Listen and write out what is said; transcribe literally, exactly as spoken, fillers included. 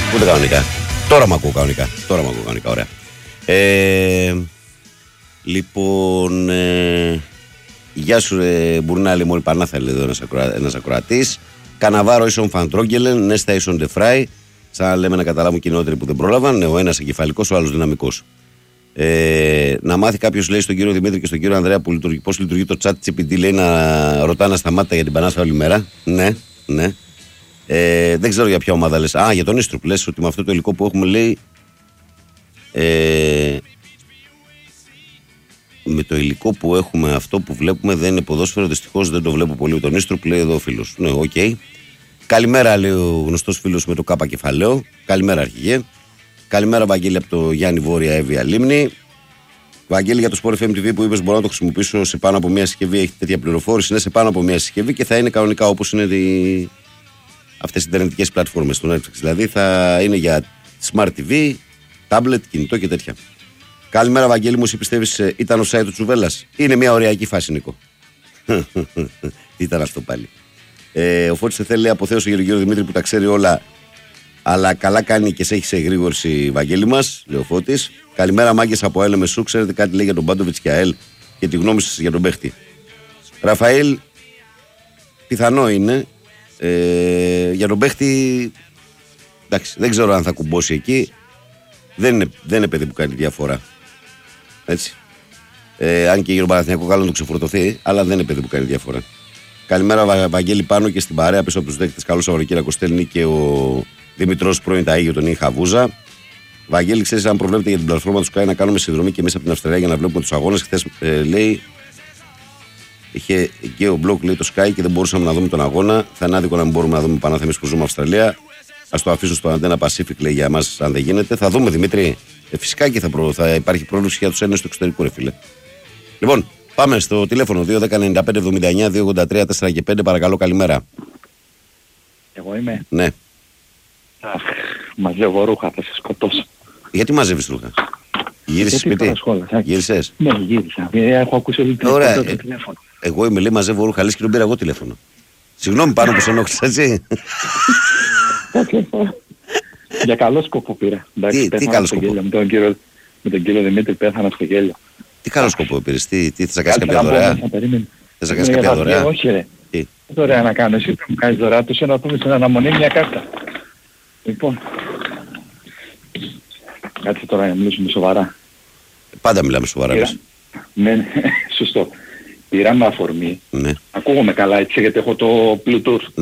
Ούτε κανονικά. Τώρα μ' ακούω κανονικά. Τώρα μ' ακούω κανονικά, ωραία. Ε, λοιπόν, ε, γεια σου ρε Μπουρνάλη, μόλι Πανάθα λέει εδώ ένας, ακροα, ένας ακροατής. Καναβάρο ίσον Φαντρόγγελεν, Νέστα ίσον Ντεφράι. Σαν να λέμε να καταλάβουν κοινότεροι που δεν πρόλαβαν. Ο ένας εγκεφαλικός, ο άλλος δυναμικός. Ε, να μάθει κάποιος, λέει, στον κύριο Δημήτρη και στον κύριο Ανδρέα που λειτουργεί, πώς λειτουργεί το chat τζι πι τι, λέει, να ρωτά να σταμάτα για την Πανάθα όλη μέρα. Ναι, ναι. Ε, δεν ξέρω για ποια ομάδα λες. Α, για τον Ίστρουπ λες ότι με αυτό το υλικό που έχουμε, λέει, ε, με το υλικό που έχουμε, αυτό που βλέπουμε δεν είναι ποδόσφαιρο. Δυστυχώς δεν το βλέπω πολύ τον Ίστρουπ, λέει εδώ ο φίλος. Ναι, οκ. Okay. Καλημέρα, λέει ο γνωστός φίλος με το κάπα κεφαλαίο. Καλημέρα, αρχηγέ. Καλημέρα, Βαγγέλη, από το Γιάννη Βόρεια Εύβοια Λίμνη. Βαγγέλη, για το Sport εφ εμ τι βι που είπες, μπορώ να το χρησιμοποιήσω σε πάνω από μια συσκευή. Έχει τέτοια πληροφόρηση. Είναι σε πάνω από μια συσκευή και θα είναι κανονικά όπως είναι τη... αυτές οι ιντερνετικές πλατφόρμες του Netflix. Δηλαδή θα είναι για Smart τι βι, tablet, κινητό και τέτοια. Καλημέρα, Βαγγέλη μου, εσύ πιστεύεις ήταν ο site του Τσουβέλλας? Είναι μια ωριακή φάση, Νίκο. Τι ήταν αυτό πάλι. Ε, ο Φώτης θέλει αποθέωση για τον κύριο Δημήτρη που τα ξέρει όλα. Αλλά καλά κάνει και σε έχει σε εγρήγορση, Βαγγέλη μας, λέει ο Φώτης. Καλημέρα, μάγκες από ΑΕΛ Μεσού. Ξέρετε κάτι, λέει, για τον Μπάντοβιτς και ΑΕΛ και τη γνώμη σας για τον παίχτη? Ραφαήλ, πιθανό είναι. Ε, για τον παίχτη, εντάξει, δεν ξέρω αν θα κουμπώσει εκεί. Δεν είναι, δεν είναι παιδί που κάνει διαφορά. Έτσι. Ε, αν και για τον Παναθηναϊκό καλό να το ξεφορτωθεί, αλλά δεν είναι παιδί που κάνει διαφορά. Καλημέρα, Βαγγέλη, πάνω και στην παρέα πίσω από τους δέκτες. Καλό Σαββατοκύριακο στέλνει και ο Δημητρός πρώην Ταΐγιο, τον Ι Χαβούζα. Βαγγέλη, ξέρεις αν προβλέπετε για την πλατφόρμα του Sky να κάνουμε συνδρομή και εμείς από την Αυστραλία για να βλέπουμε τους αγώνες? Χθες, ε, λέει, είχε και ο μπλοκ, λέει, το Sky και δεν μπορούσαμε να δούμε τον αγώνα. Θα είναι άδικο να μην μπορούμε να δούμε Πανάθα εμείς που ζούμε Αυστραλία. Ας το αφήσω στο Αντένα Pacific, λέει, για εμάς, αν δεν γίνεται. Θα δούμε, Δημήτρη. Ε, φυσικά και θα, προ... θα υπάρχει πρόληψη για τους Έλληνες του εξωτερικού, ρε φίλε. Λοιπόν, πάμε στο τηλέφωνο δύο δέκα ενενήντα πέντε εβδομήντα εννιά διακόσια ογδόντα τρία τέσσερα και πέντε. Παρακαλώ, καλημέρα. Εγώ είμαι. Ναι. Αχ, μαζεύω ρούχα, θα σε σκοτώσω. Γιατί μαζεύεις ρούχα? Γύρισες σπίτι? Γύρισες? Ναι, γύρισα. Έχω ακούσει όλη την ώρα το ε, τηλέφωνο. Εγώ είμαι, λέει, μαζεύω ρούχα, λες και τον πήρα εγώ τηλέφωνο. Συγγνώμη πάνω που σε ενόχλησα, έτσι. Για καλό σκοπό πήρα. Τι, τι καλό σκοπό? Με τον, κύριο, με τον κύριο Δημήτρη πέθανα στο γέλιο. Τι καλό σκοπό πήρες? Τι, τι θες να κάνεις κάποια δωρεά? Θες να κάνεις κάποια δωρεά? Όχι ρε. Τι δωρεά να κάνω? Εσύ μου κάνεις δωρεά, τους να πούμε στην αναμονή μια κάρτα. Λοιπόν, κάτσε τώρα να μιλήσουμε σοβαρά. Πάντα μιλάμε σοβαρά. Πήρα... Ναι, σωστό. Πήρα με αφορμή. Ναι. Ακούγομαι καλά έτσι γιατί έχω το Bluetooth.